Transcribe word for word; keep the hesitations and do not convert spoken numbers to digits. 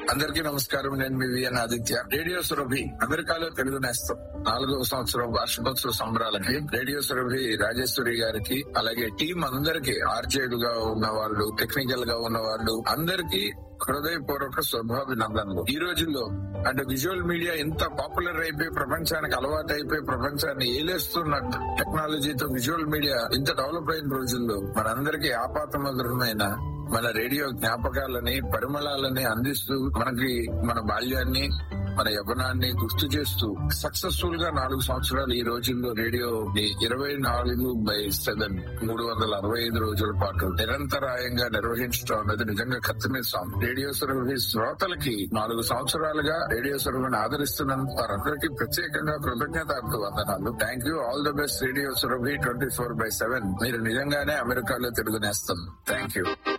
అందరికీ నమస్కారం. నేను మీ విఎన్ ఆదిత్య. రేడియో సురభి అమెరికాలో తెలుగు నేస్తం నాలుగవ సంవత్సరం వార్షికోత్సవ సంబరాలకి రేడియో సురభి రాజేశ్వరి గారికి, అలాగే టీం అందరికి, ఆర్జేలుగా ఉన్న వాళ్ళు, టెక్నికల్ గా ఉన్న వాళ్ళు అందరికీ హృదయపూర్వక శుభాభినందనలు. ఈ రోజుల్లో అంటే విజువల్ మీడియా ఎంత పాపులర్ అయిపోయి ప్రపంచానికి అలవాటు అయిపోయి ప్రపంచాన్ని ఏలేస్తున్న టెక్నాలజీతో విజువల్ మీడియా ఇంత డెవలప్ అయిన రోజుల్లో మనందరికీ ఆపాతమధురమైన మన రేడియో జ్ఞాపకాలని, పరిమళాలని అందిస్తూ మనకి మన బాల్యాన్ని, మన యవ్వనాన్ని గుర్తు చేస్తూ సక్సెస్ఫుల్ గా నాలుగు సంవత్సరాలు ఈ రోజుల్లో రేడియో ఇరవై నాలుగు బై సెవెన్ మూడు వందల అరవై ఐదు రోజుల పాటు నిరంతరాయంగా నిర్వహించడం అన్నది నిజంగా కత్తిమీస్తాం. రేడియో సురభి శ్రోతలకి నాలుగు సంవత్సరాలుగా రేడియో సురభిని ఆదరిస్తున్నందుకు వారందరికీ ప్రత్యేకంగా కృతజ్ఞతార్థ వందనాలు. Thank you. All the best radio Surabhi twenty four by seven. మీరు నిజంగానే అమెరికాలో తెలుగు నేస్తం. Thank you.